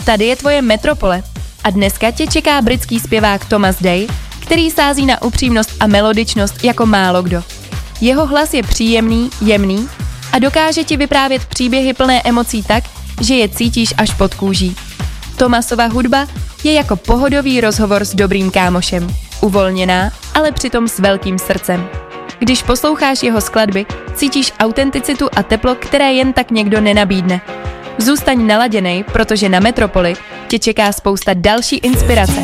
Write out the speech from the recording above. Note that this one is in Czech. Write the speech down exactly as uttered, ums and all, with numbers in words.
Tady je tvoje metropole. A dneska tě čeká britský zpěvák Thomas Day, který sází na upřímnost a melodičnost jako málo kdo. Jeho hlas je příjemný, jemný a dokáže ti vyprávět příběhy plné emocí tak, že je cítíš až pod kůží. Thomasova hudba je jako pohodový rozhovor s dobrým kámošem. Uvolněná, ale přitom s velkým srdcem. Když posloucháš jeho skladby, cítíš autenticitu a teplo, které jen tak někdo nenabídne. Zůstaň naladěnej, protože na Metropoli tě čeká spousta další inspirace.